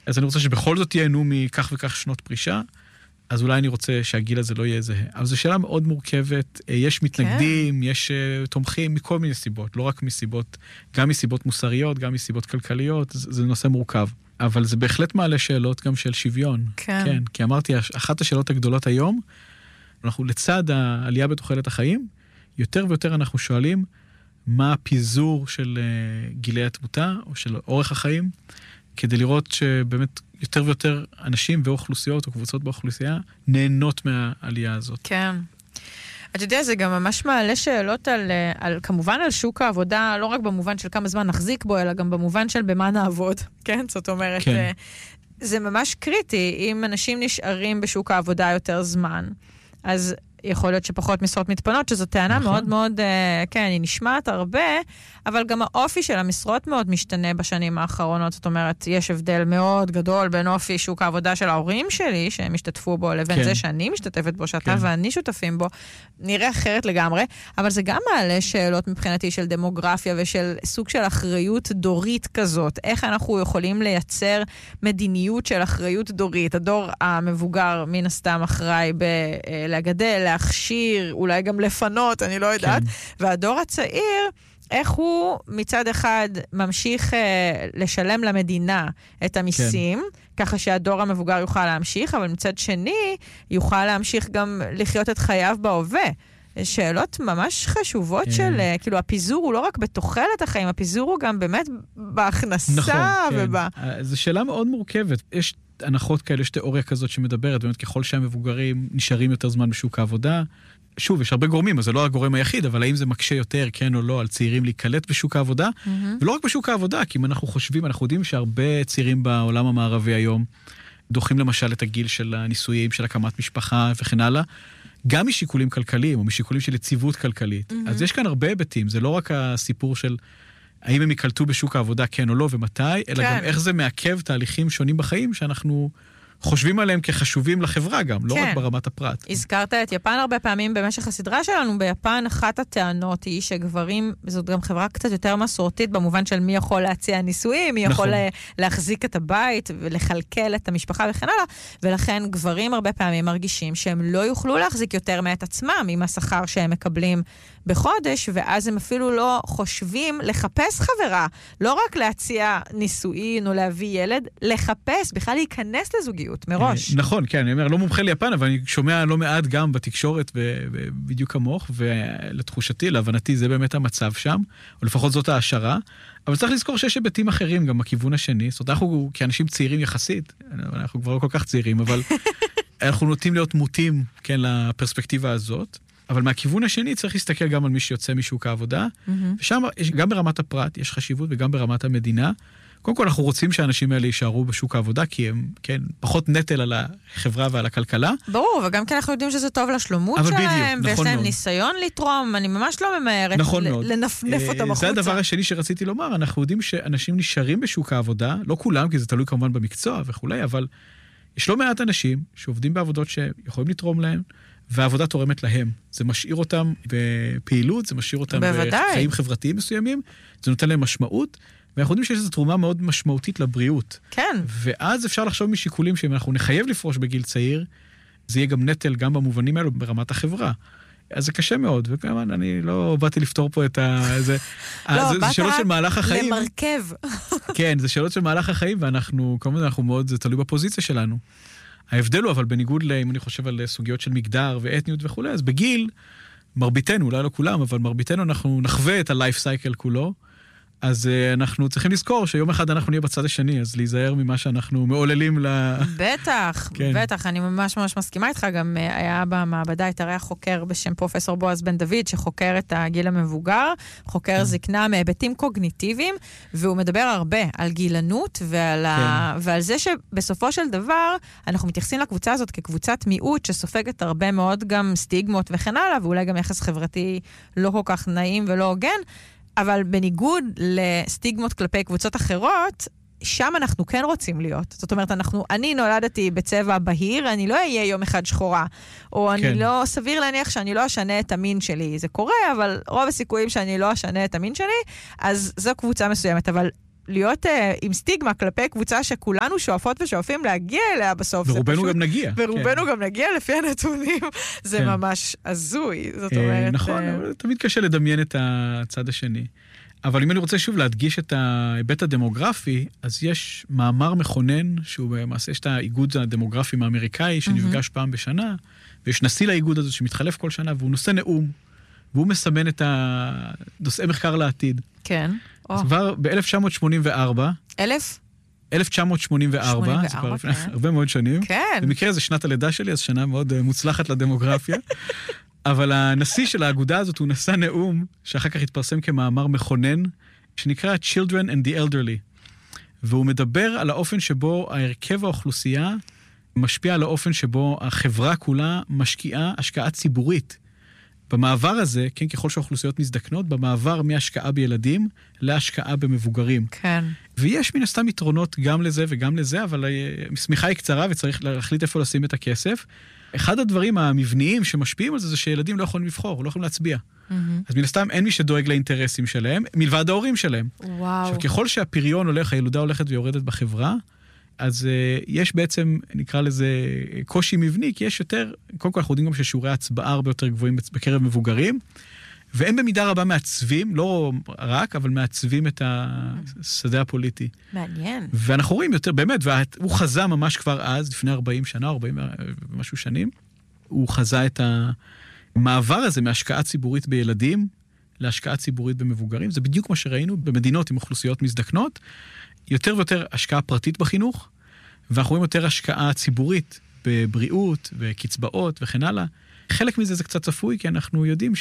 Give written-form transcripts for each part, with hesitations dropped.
אז אני רוצה שבכל זאת ייהנו מכך וכך שנות פרישה, אז אולי אני רוצה שהגיל הזה לא יהיה זהה. אבל זו שאלה מאוד מורכבת, יש מתנגדים, יש תומכים מכל מיני סיבות, לא רק מסיבות, גם מסיבות מוסריות, גם מסיבות כלכליות, זה נושא מורכב. אבל זה בהחלט מעלה שאלות גם של שוויון. כן. כי אמרתי, אחת השאלות הגדולות היום, אנחנו לצד העלייה בתוחלת החיים, יותר ויותר אנחנו שואלים, מה הפיזור של גילי התמותה, או של אורך החיים, כדי לראות שבאמת יותר ויותר אנשים ואוכלוסיות או קבוצות באוכלוסייה נהנות מהעלייה הזאת. כן. אתה יודע, זה גם ממש מעלה שאלות כמובן על שוק העבודה, לא רק במובן של כמה זמן נחזיק בו, אלא גם במובן של במה נעבוד. כן? זאת אומרת, כן. זה ממש קריטי. אם אנשים נשארים בשוק העבודה יותר זמן, אז יכול להיות שפחות משרות מתפנות, שזו טענה מאוד מאוד, כן, היא נשמעת הרבה, אבל גם האופי של המשרות מאוד משתנה בשנים האחרונות. זאת אומרת, יש הבדל מאוד גדול בין אופי שוק העבודה של ההורים שלי, שהם השתתפו בו, לבין זה שאני משתתפת בו, שאתה ואני שותפים בו, נראה אחרת לגמרי, אבל זה גם מעלה שאלות מבחינתי של דמוגרפיה ושל סוג של אחריות דורית כזאת. איך אנחנו יכולים לייצר מדיניות של אחריות דורית? הדור המבוגר מן הסתם אחראי בלגדל, להכשיר, אולי גם לפנות, אני לא יודעת. והדור הצעיר, איך הוא מצד אחד ממשיך לשלם למדינה את המיסים, ככה שהדור המבוגר יוכל להמשיך, אבל מצד שני יוכל להמשיך גם לחיות את חייו בהווה. שאלות ממש חשובות של, כאילו הפיזור הוא לא רק בתוחלת החיים, הפיזור הוא גם באמת בהכנסה. נכון, כן. זו שאלה מאוד מורכבת. יש הנחות כאלה, יש תיאוריה כזאת שמדברת, באמת ככל שהמבוגרים נשארים יותר זמן בשוק העבודה, שוב, יש הרבה גורמים, אז זה לא הגורם היחיד, אבל האם זה מקשה יותר, כן או לא, על צעירים להיקלט בשוק העבודה, ולא רק בשוק העבודה, כי אם אנחנו חושבים, אנחנו יודעים שהרבה צעירים בעולם המערבי היום, דוחים למשל את הגיל של הנישואים, של הקמת משפחה וכן הלאה, גם משיקולים כלכליים, או משיקולים של יציבות כלכלית. אז יש כאן הרבה היבטים, זה לא רק הסיפור של האם הם יקלטו בשוק העבודה כן או לא ומתי, אלא גם איך זה מעכב תהליכים שונים בחיים שאנחנו חושבים עליהם כחשובים לחברה גם, לא רק ברמת הפרט. הזכרת את יפן הרבה פעמים במשך הסדרה שלנו. ביפן אחת הטענות היא שגברים, זאת גם חברה קצת יותר מסורתית, במובן של מי יכול להציע נישואים, מי יכול להחזיק את הבית ולחלקל את המשפחה וכן הלאה, ולכן גברים הרבה פעמים מרגישים שהם לא יוכלו להחזיק יותר מאת עצמם עם השכר שהם מקבלים בחודש, ואז הם אפילו לא חושבים לחפש חברה, לא רק להציע נישואין או להביא ילד, לחפש, בכלל להיכנס לזוגיות מראש. נכון, כן, אני אומר, לא מומחה ליפן, אבל אני שומע לא מעט גם בתקשורת, בדיוק כמוך, ולתחושתי, להבנתי, זה באמת המצב שם, או לפחות זאת ההשערה, אבל צריך לזכור שיש היבטים אחרים גם בכיוון השני, זאת אומרת, אנחנו כאנשים צעירים יחסית, אנחנו כבר לא כל כך צעירים, אבל אנחנו נוטים להיות מוטים, כן, לפרספקטיבה הזאת, אבל מהכיוון השני צריך להסתכל גם על מי שיוצא משוק העבודה, ושם גם ברמת הפרט יש חשיבות וגם ברמת המדינה. קודם כל אנחנו רוצים שהאנשים האלה יישארו בשוק העבודה, כי הם, כן, פחות נטל על החברה ועל הכלכלה. ברור, וגם כן אנחנו יודעים שזה טוב לשלומות שלהם, ויש להם ניסיון לתרום, אני ממש לא ממהרת לנפנף אותם החוצה. זה הדבר השני שרציתי לומר, אנחנו יודעים שאנשים נשארים בשוק העבודה, לא כולם, כי זה תלוי כמובן במקצוע וכולי, אבל יש לא מעט אנשים שעובדים בעבודות שיכולים לתרום להם, והעבודה תורמת להם. זה משאיר אותם בפעילות, זה משאיר אותם בחיים חברתיים מסוימים, זה נותן להם משמעות, ואנחנו יודעים שיש איזו תרומה מאוד משמעותית לבריאות. כן. ואז אפשר לחשוב משיקולים שאם אנחנו נחייב לפרוש בגיל צעיר, זה יהיה גם נטל גם במובנים האלו ברמת החברה. אז זה קשה מאוד, וכמובן אני לא באתי לפתור פה את זה שאלות של מהלך החיים. למרכב. כן, זה שאלות של מהלך החיים, ואנחנו, כמובן אנחנו מאוד, זה תלוי בפוזיציה שלנו. ההבדל הוא, אבל בניגוד אם אני חושב על סוגיות של מגדר ואתניות וכו', אז בגיל, מרביתנו, אולי לא כולם, אבל מרביתנו אנחנו נחווה את ה-life cycle כולו, אז אנחנו צריכים לזכור שיום אחד אנחנו נהיה בצד השני, אז להיזהר ממה שאנחנו מעוללים בטח, כן. בטח, אני ממש ממש מסכימה איתך, גם היה במעבדה התארח חוקר בשם פרופסור בועז בן דוד, שחוקר את הגיל המבוגר, חוקר זקנה מהיבטים קוגניטיביים, והוא מדבר הרבה על גילנות, ועל זה שבסופו של דבר, אנחנו מתייחסים לקבוצה הזאת כקבוצת מיעוט, שסופגת הרבה מאוד גם סטיגמות וכן הלאה, ואולי גם יחס חברתי לא כל כך נעים ולא הוגן, אבל בניגוד לסטיגמות כלפי קבוצות אחרות, שם אנחנו כן רוצים להיות. זאת אומרת, אני נולדתי בצבע בהיר, אני לא אהיה יום אחד שחורה, או אני לא, סביר להניח שאני לא אשנה את המין שלי. זה קורה, אבל רוב הסיכויים שאני לא אשנה את המין שלי, אז זו קבוצה מסוימת. אבל להיות עם סטיגמה כלפי קבוצה שכולנו שואפות ושואפים להגיע אליה בסוף. ורובנו גם נגיע. ורובנו גם נגיע לפי הנתונים. זה ממש הזוי, זאת אומרת. נכון, אבל תמיד קשה לדמיין את הצד השני. אבל אם אני רוצה שוב להדגיש את ההיבט הדמוגרפי, אז יש מאמר מכונן, שהוא במעשה, יש את האיגוד הדמוגרפי האמריקאי, שנפגש פעם בשנה, ויש נשיא לאיגוד הזה שמתחלף כל שנה, והוא נושא נאום, והוא מסמן את נושאי מחקר לעתיד. כן. אז כבר ב-1984, 1984, זה כבר לפני הרבה מאוד שנים. כן. במקרה זה שנת הלידה שלי, אז שנה מאוד מוצלחת לדמוגרפיה. אבל הנשיא של האגודה הזאת הוא נשא נאום, שאחר כך התפרסם כמאמר מכונן, שנקרא Children and the Elderly. והוא מדבר על האופן שבו ההרכב האוכלוסייה משפיע על האופן שבו החברה כולה משקיעה השקעה ציבורית. במעבר הזה, כן, ככל שהאוכלוסיות מזדקנות, במעבר מהשקעה בילדים להשקעה במבוגרים. כן. ויש מן הסתם יתרונות גם לזה וגם לזה, אבל השמיכה היא קצרה וצריך להחליט איפה לשים את הכסף. אחד הדברים המבניים שמשפיעים על זה, זה שילדים לא יכולים לבחור, לא יכולים להצביע. אז מן הסתם אין מי שדואג לאינטרסים שלהם, מלבד ההורים שלהם. וואו. עכשיו, ככל שהפריון הולך, הילודה הולכת ויורדת בחברה, אז יש בעצם, נקרא לזה, קושי מבני, כי יש יותר, קודם כל אנחנו יודעים גם ששיעורי ההצבעה הרבה יותר גבוהים בקרב מבוגרים, והם במידה רבה מעצבים, לא רק, אבל מעצבים את השדה הפוליטי. מעניין. ואנחנו רואים יותר, באמת, והוא חזה ממש כבר אז, לפני 40 שנה, 40 ומשהו שנים, הוא חזה את המעבר הזה מהשקעה ציבורית בילדים, להשקעה ציבורית במבוגרים. זה בדיוק מה שראינו במדינות עם אוכלוסיות מזדקנות, יותר ויותר השקעה פרטית בחינוך, ואנחנו רואים יותר השקעה ציבורית בבריאות וקצבאות וכן הלאה. חלק מזה זה קצת צפוי, כי אנחנו יודעים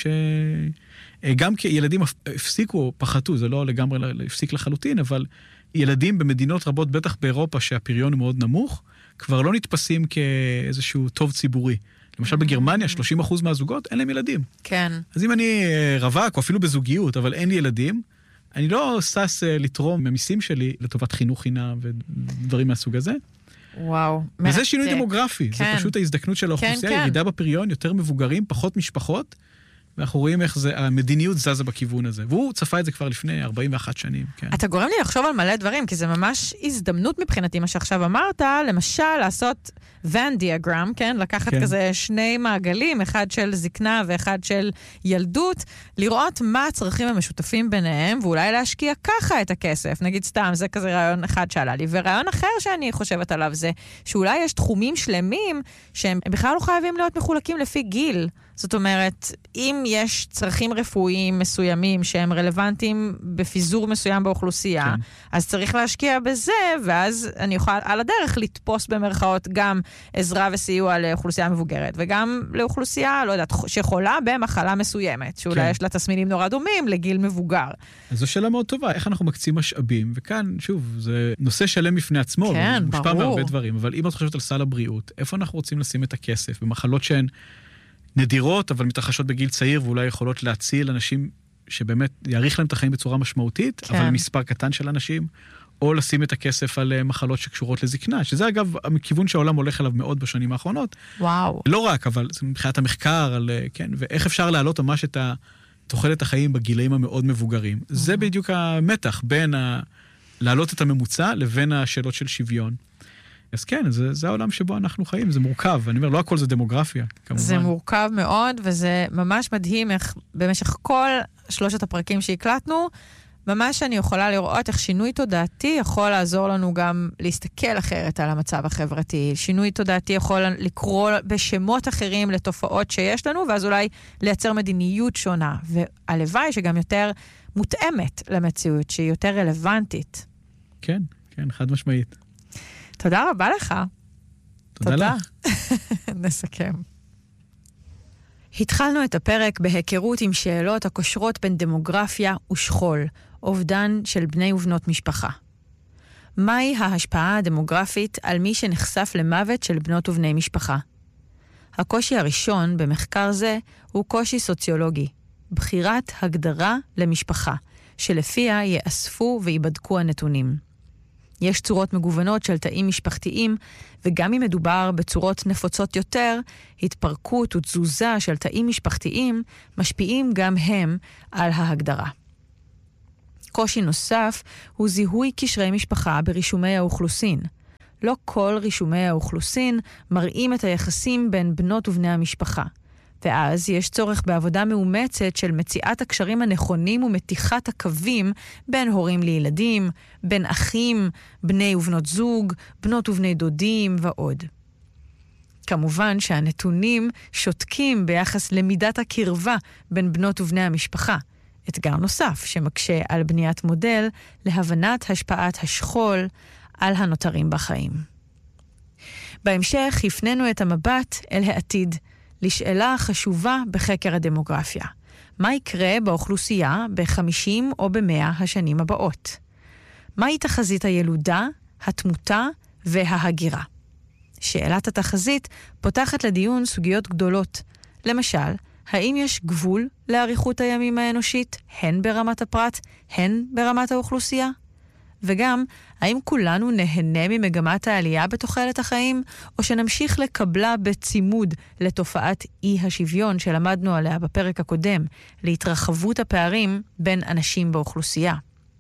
שגם כילדים הפסיקו או פחתו, זה לא לגמרי הפסיק לחלוטין, אבל ילדים במדינות רבות, בטח באירופה, שהפריון הוא מאוד נמוך, כבר לא נתפסים כאיזשהו טוב ציבורי. למשל בגרמניה, 30% מהזוגות, אין להם ילדים. כן. אז אם אני רווק, או אפילו בזוגיות, אבל אין לי ילדים, אני לא סס לתרום ממיסים שלי לטובת חינוך חינם ודברים מהסוג הזה. וואו. וזה שינוי דמוגרפי, כן. זה פשוט ההזדקנות של האוכלוסייה, כן. ירידה בפריון, יותר מבוגרים, פחות משפחות, ואנחנו רואים איך המדיניות זזה בכיוון הזה. והוא צפה את זה כבר לפני 41 שנים. כן. אתה גורם לי לחשוב על מלא דברים, כי זה ממש הזדמנות מבחינתי, מה שעכשיו אמרת, למשל לעשות Venn diagram, כן? לקחת כזה שני מעגלים, אחד של זקנה ואחד של ילדות, לראות מה הצרכים המשותפים ביניהם, ואולי להשקיע ככה את הכסף. נגיד סתם, זה כזה רעיון אחד שעלה לי. ורעיון אחר שאני חושבת עליו זה, שאולי יש תחומים שלמים שהם בכלל לא חייבים להיות מחולקים לפי גיל. זאת אומרת, אם יש צרכים רפואיים מסוימים שהם רלוונטיים בפיזור מסוים באוכלוסייה, אז צריך להשקיע בזה, ואז אני אוכל על הדרך לתפוס במרכאות גם עזרה וסיוע לאוכלוסייה מבוגרת, וגם לאוכלוסייה, לא יודעת, שחולה במחלה מסוימת, שאולי יש לה תסמינים נורא דומים לגיל מבוגר. אז זו שאלה מאוד טובה, איך אנחנו מקצים משאבים, וכאן, שוב, זה נושא שלם בפני עצמו, כן, מושפע מהרבה דברים, אבל אם את חושבת על סל הבריאות, איפה אנחנו רוצים לשים את הכסף? במחלות שהן נדירות, אבל מתרחשות בגיל צעיר, ואולי יכולות להציל אנשים שבאמת יאריך להם את החיים בצורה משמעותית, אבל מספר קטן של אנשים, או לשים את הכסף על מחלות שקשורות לזקנה, שזה אגב הכיוון שהעולם הולך אליו מאוד בשנים האחרונות. וואו. לא רק, אבל מבחינת המחקר, כן, ואיך אפשר להעלות ממש את תוחלת החיים בגילאים המאוד מבוגרים. זה בדיוק המתח בין להעלות את הממוצע לבין השאלות של שוויון. אז כן, זה העולם שבו אנחנו חיים, זה מורכב. אני אומר, לא הכל זה דמוגרפיה, כמובן. זה מורכב מאוד, וזה ממש מדהים איך במשך כל 3 הפרקים שהקלטנו, ממש אני יכולה לראות איך שינוי תודעתי יכול לעזור לנו גם להסתכל אחרת על המצב החברתי. שינוי תודעתי יכול לקרוא בשמות אחרים לתופעות שיש לנו, ואז אולי לייצר מדיניות שונה. והלוואי שגם יותר מותאמת למציאות, שהיא יותר רלוונטית. כן, כן, חד משמעית. תודה רבה לך. תודה לך. נסכם. התחלנו את הפרק בהיכרות עם שאלות הקושרות בין דמוגרפיה ושכול, אובדן של בני ובנות משפחה. מהי ההשפעה הדמוגרפית על מי שנחשף למוות של בנות ובני משפחה? הקושי הראשון במחקר זה הוא קושי סוציולוגי, בחירת הגדרה למשפחה, שלפיה יאספו ויבדקו הנתונים. יש צורות מגוונות של תאים משפחתיים, וגם אם מדובר בצורות נפוצות יותר, התפרקות ותזוזה של תאים משפחתיים משפיעים גם הם על ההגדרה. קושי נוסף הוא זיהוי קשרי משפחה ברישומי האוכלוסין. לא כל רישומי האוכלוסין מראים את היחסים בין בנות ובני המשפחה. ואז יש צורך בעבודה מאומצת של מציאת הקשרים הנכונים ומתיחת הקווים בין הורים לילדים, בין אחים, בני ובנות זוג, בנות ובני דודים ועוד. כמובן שהנתונים שותקים ביחס למידת הקרבה בין בנות ובני המשפחה. אתגר נוסף שמקשה על בניית מודל להבנת השפעת השכול על הנותרים בחיים. בהמשך הפנינו את המבט אל העתיד, לשאלה חשובה בחקר הדמוגרפיה. מה יקרה באוכלוסייה ב-50 או ב-100 השנים הבאות? מהי תחזית הילודה, התמותה וההגירה? שאלת התחזית פותחת לדיון סוגיות גדולות. למשל, האם יש גבול לאריכות הימים האנושית, הן ברמת הפרט, הן ברמת האוכלוסייה? וגם, האם כולנו נהנה ממגמת העלייה בתוחלת החיים, או שנמשיך לקבלה בצימוד לתופעת אי השוויון שלמדנו עליה בפרק הקודם, להתרחבות הפערים בין אנשים באוכלוסייה?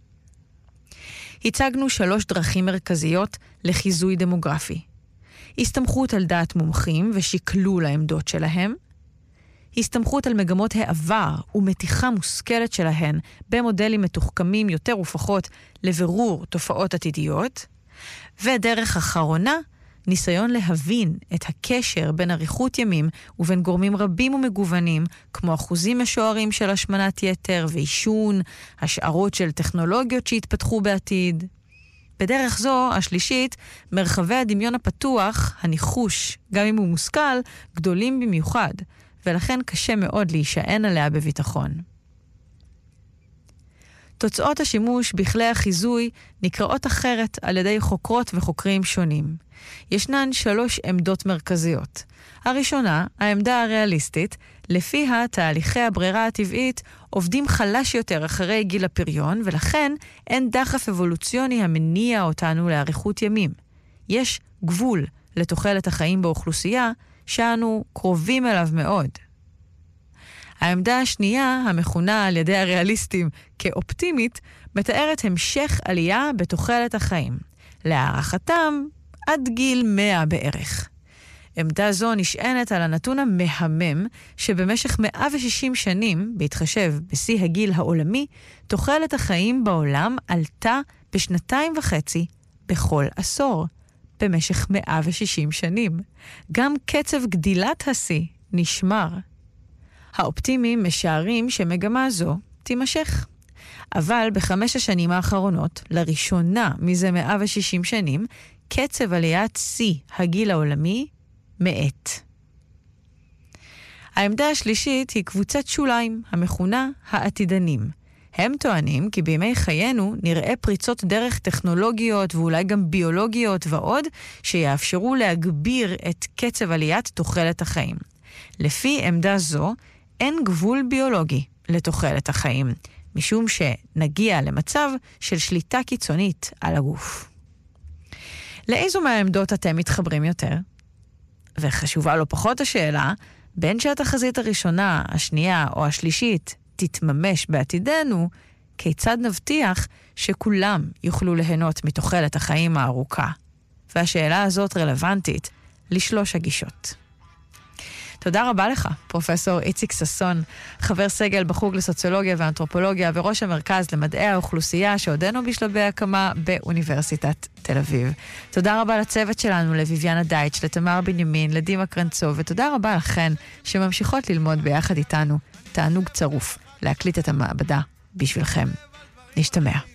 הצגנו 3 דרכים מרכזיות לחיזוי דמוגרפי. הסתמכות על דעת מומחים ושקלול העמדות שלהם, הסתמכות על מגמות העבר ומתיחה מושכלת שלהן במודלים מתוחכמים יותר ופחות לבירור תופעות עתידיות, ודרך אחרונה, ניסיון להבין את הקשר בין אריכות ימים ובין גורמים רבים ומגוונים, כמו אחוזים משוערים של השמנת יתר ועישון, השערות של טכנולוגיות שהתפתחו בעתיד. בדרך זו, השלישית, מרחבי הדמיון הפתוח, הניחוש, גם אם הוא מושכל, גדולים במיוחד, ולכן קשה מאוד להישען עליה בביטחון. תוצאות השימוש בכלי החיזוי נקראות אחרת על ידי חוקרות וחוקרים שונים. ישנן 3 עמדות מרכזיות. הראשונה, העמדה הריאליסטית, לפיה תהליכי הברירה הטבעית עובדים חלש יותר אחרי גיל הפריון, ולכן אין דחף אבולוציוני המניע אותנו לאריכות ימים. יש גבול לתוחלת החיים באוכלוסייה, שאנו קרובים אליו מאוד. העמדה השנייה, המכונה על ידי הריאליסטים כאופטימית, מתארת המשך עלייה בתוחלת החיים. להערכתם, עד גיל 100 בערך. עמדה זו נשענת על הנתון המהמם שבמשך 160 שנים, בהתחשב בשיא הגיל העולמי, תוחלת החיים בעולם עלתה ב2.5 בכל עשור. במשך 160 שנים. גם קצב גדילת השיא נשמר. האופטימים משערים שמגמה זו תימשך. אבל ב5 השנים האחרונות, לראשונה מזה 160 שנים, קצב עליית שיא הגיל העולמי מאט. העמדה השלישית היא קבוצת שוליים, המכונה העתידנים. הם טוענים כי בימי חיינו נראה פריצות דרך טכנולוגיות ואולי גם ביולוגיות ועוד שיאפשרו להגביר את קצב עליית תוחלת החיים. לפי עמדה זו, אין גבול ביולוגי לתוחלת החיים, משום שנגיע למצב של שליטה קיצונית על הגוף. לאיזו מהעמדות אתם מתחברים יותר? וחשובה לא פחות השאלה, בין שהתחזית הראשונה, השנייה או השלישית תתממש בעתידנו, כיצד נבטיח שכולם יוכלו ליהנות מתוחלת החיים הארוכה? והשאלה הזאת רלוונטית לשלוש הגישות. תודה רבה לך, פרופסור איציק ששון, חבר סגל בחוג לסוציולוגיה ואנתרופולוגיה וראש המרכז למדעי האוכלוסייה שעודנו בשלבי הקמה באוניברסיטת תל אביב. תודה רבה לצוות שלנו, לויביאנה דייטש, לתמר בנימין, לדימה קרנצוב, ותודה רבה לכן שממשיכות ללמוד ביחד איתנו. תענוג צרוף להקליט את המעבדה בשבילכם. נשתמע.